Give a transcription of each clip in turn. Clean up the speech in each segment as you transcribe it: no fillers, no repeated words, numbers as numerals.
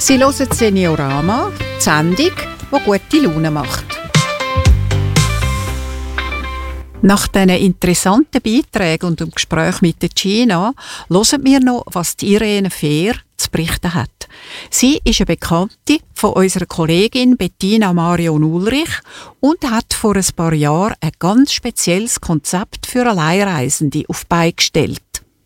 Sie hören Seniorama, die Sendung, die gute Laune macht. Nach diesen interessanten Beiträgen und dem Gespräch mit der Gina hören wir noch, was die Irene Fehr zu berichten hat. Sie ist eine Bekannte von unserer Kollegin Bettina Marion Ulrich und hat vor ein paar Jahren ein ganz spezielles Konzept für Alleinreisende auf die Beine gestellt.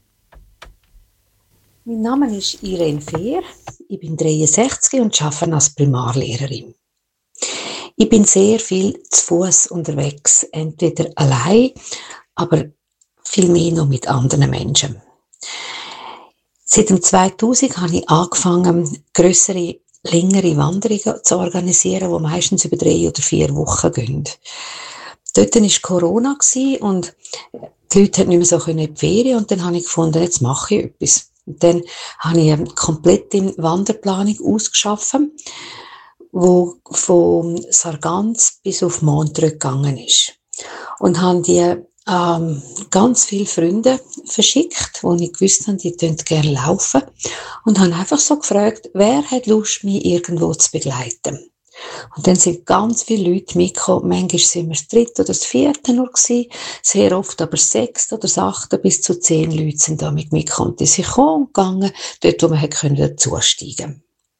Mein Name ist Irene Fehr, ich bin 63 und arbeite als Primarlehrerin. Ich bin sehr viel zu Fuss unterwegs, entweder allein, aber viel mehr noch mit anderen Menschen. Seit dem 2000 habe ich angefangen, grössere, längere Wanderungen zu organisieren, die meistens über 3 oder 4 Wochen gehen. Dort war Corona und die Leute konnten nicht mehr so in die Ferien und dann habe ich gefunden, jetzt mache ich etwas. Und dann habe ich eine komplette Wanderplanung ausgeschaffen, wo von Sargans bis auf Montreux gegangen ist. Und habe die ganz viele Freunde verschickt, wo ich gewusst habe, die gerne laufen. Und habe einfach so gefragt, wer hat Lust, mich irgendwo zu begleiten. Und dann sind ganz viele Leute mitgekommen. Manchmal sind wir das 3. oder das 4. nur gewesen. Sehr oft aber 6. oder das 8. bis zu 10 Leute sind damit mitgekommen. Die sind gekommen und gegangen, dort wo man dazusteigen konnte.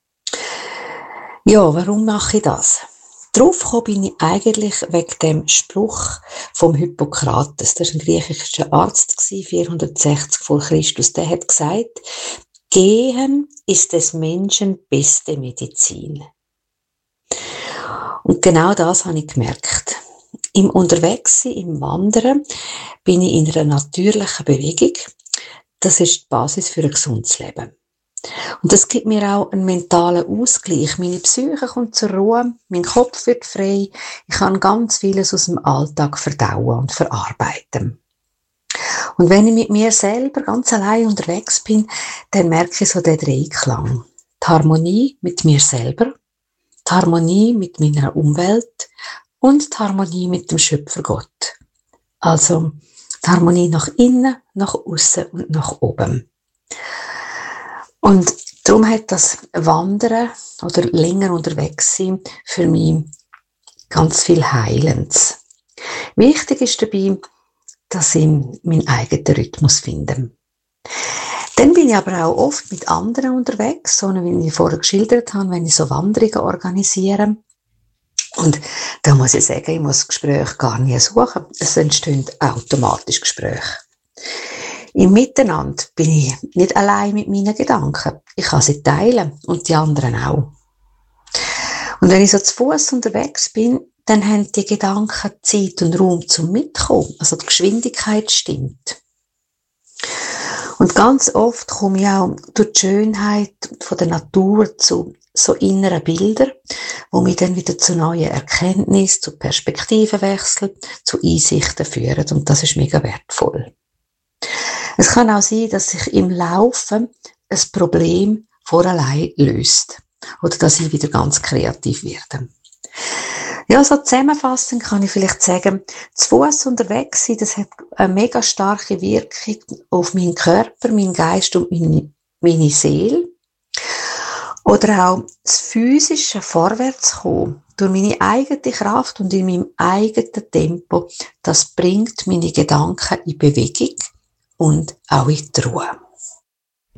Ja, warum mache ich das? Darauf gekommen bin ich eigentlich wegen dem Spruch vom Hippokrates. Das war ein griechischer Arzt, 460 vor Christus. Der hat gesagt, Gehen ist des Menschen beste Medizin. Und genau das habe ich gemerkt. Im Unterwegssein, im Wandern, bin ich in einer natürlichen Bewegung. Das ist die Basis für ein gesundes Leben. Und das gibt mir auch einen mentalen Ausgleich. Meine Psyche kommt zur Ruhe, mein Kopf wird frei, ich kann ganz vieles aus dem Alltag verdauen und verarbeiten. Und wenn ich mit mir selber ganz allein unterwegs bin, dann merke ich so den Dreiklang. Die Harmonie mit mir selber, die Harmonie mit meiner Umwelt und die Harmonie mit dem Schöpfer Gott. Also die Harmonie nach innen, nach außen und nach oben. Und darum hat das Wandern oder länger unterwegs sein für mich ganz viel Heilendes. Wichtig ist dabei, dass ich meinen eigenen Rhythmus finde. Dann bin ich aber auch oft mit anderen unterwegs, so wie ich vorher geschildert habe, wenn ich so Wanderungen organisiere. Und da muss ich sagen, ich muss das Gespräch gar nicht suchen. Es entstehen automatisch Gespräche. Im Miteinander bin ich nicht allein mit meinen Gedanken. Ich kann sie teilen und die anderen auch. Und wenn ich so zu Fuss unterwegs bin, dann haben die Gedanken Zeit und Raum zum Mitkommen. Also die Geschwindigkeit stimmt. Und ganz oft komme ich auch durch die Schönheit von der Natur zu so inneren Bildern, die mich dann wieder zu neuen Erkenntnissen, zu Perspektivenwechsel, zu Einsichten führen. Und das ist mega wertvoll. Es kann auch sein, dass sich im Laufen ein Problem von allein löst. Oder dass ich wieder ganz kreativ werde. Ja, so zusammenfassend kann ich vielleicht sagen, zu Fuss unterwegs sein, das hat eine mega starke Wirkung auf meinen Körper, meinen Geist und meine Seele. Oder auch das physische Vorwärtskommen durch meine eigene Kraft und in meinem eigenen Tempo, das bringt meine Gedanken in Bewegung und auch in die Ruhe.